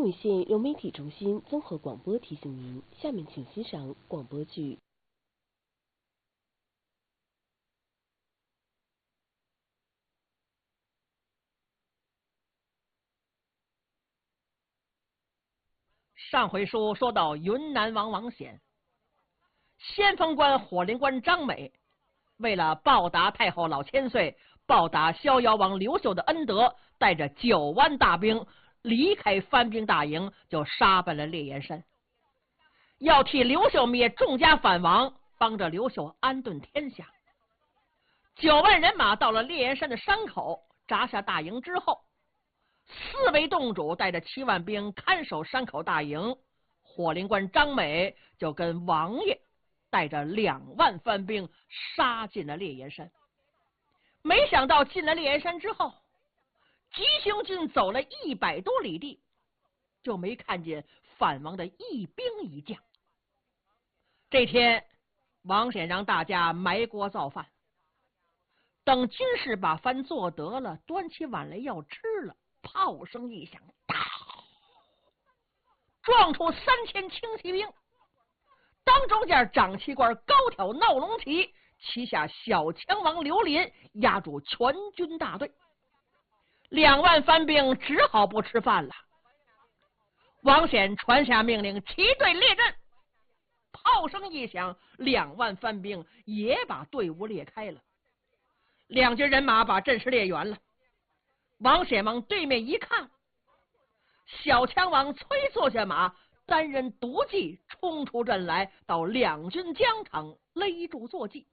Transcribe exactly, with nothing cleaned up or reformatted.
东吴县流媒体中心综合广播提醒您，下面请欣赏广播剧。 上回书说到云南王王显，先锋官火灵官张美为了报答太后老千岁，报答逍遥王刘秀的恩德，带着九万大兵离开番兵大营，就杀奔了烈焰山，要替刘秀灭众家反王，帮着刘秀安顿天下。九万人马到了烈焰山的山口，扎下大营之后，四位洞主带着七万兵看守山口大营，火灵官张美就跟王爷带着两万番兵杀进了烈焰山。没想到进了烈焰山之后，急行军走了一百多里地，就没看见反王的一兵一将。这天，王显让大家埋锅造饭，等军士把饭做得了，端起碗来要吃了，炮声一响，撞出三千轻骑兵，当中间长旗官高挑闹龙旗，旗下小强王刘林压住全军大队，两万番兵只好不吃饭了。王显传下命令，齐队列阵。炮声一响，两万番兵也把队伍列开了，两军人马把阵势列圆了。王显往对面一看，小强王催坐下马，单人独骑冲出阵来，到两军疆场勒住坐骑。